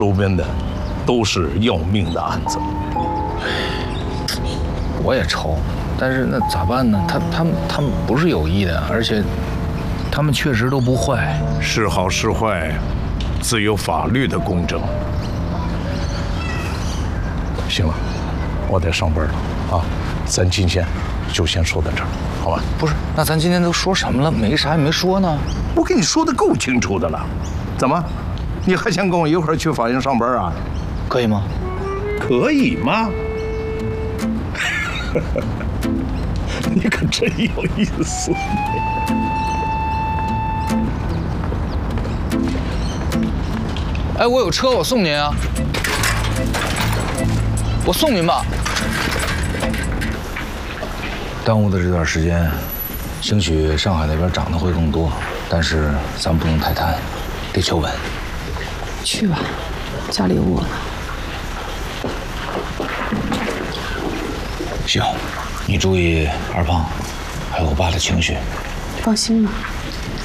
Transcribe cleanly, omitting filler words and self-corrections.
周边的都是要命的案子。 我也愁，但是那咋办呢？他们不是有意的，而且他们确实都不坏。 是好是坏，自有法律的公正。行了，我得上班了啊，咱今天就先说到这儿，好吧？ 不是，那咱今天都说什么了？没啥也没说呢。 我跟你说的够清楚的了，怎么，你还想跟我一块儿去法院上班啊？ 可以吗？ 可以吗？你可真有意思。 哎，我有车，我送您啊。我送您吧。耽误的这段时间，兴许上海那边涨得会更多，但是咱不能太贪，得求稳。 去吧，家里有我呢。 行，你注意二胖，还有我爸的情绪。 放心吧。